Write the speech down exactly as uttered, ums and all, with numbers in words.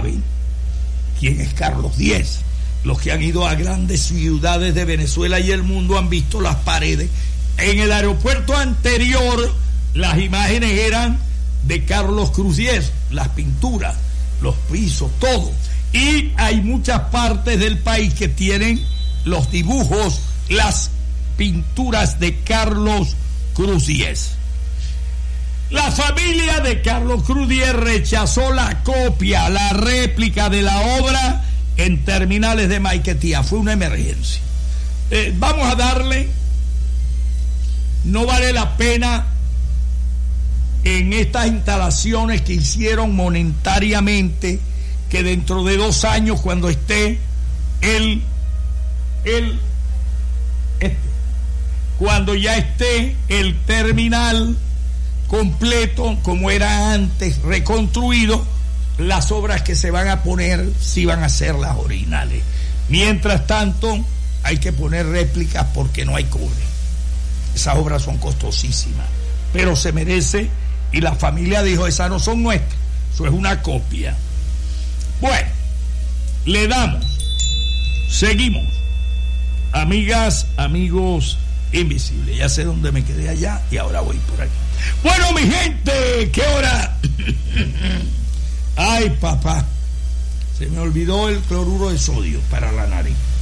saben quién es Carlos Diez. Los que han ido a grandes ciudades de Venezuela y el mundo han visto las paredes. En el aeropuerto anterior, las imágenes eran de Carlos Cruz Diez, las pinturas, los pisos, todo. Y hay muchas partes del país que tienen los dibujos, las pinturas de Carlos Cruz Diez. La familia de Carlos Cruz Diez rechazó la copia, la réplica de la obra en terminales de Maiquetía. Fue una emergencia. Eh, vamos a darle, no vale la pena en estas instalaciones que hicieron monetariamente, que dentro de dos años, cuando esté el, el, este, cuando ya esté el terminal completo, como era antes, reconstruido, las obras que se van a poner sí van a ser las originales. Mientras tanto, hay que poner réplicas porque no hay cobre. Esas obras son costosísimas, pero se merece, y la familia dijo, esas no son nuestras, eso es una copia. Bueno, le damos, seguimos. Amigas, amigos invisibles, ya sé dónde me quedé allá y ahora voy por aquí. Bueno, mi gente, ¿qué hora? Ay, papá, se me olvidó el cloruro de sodio para la nariz.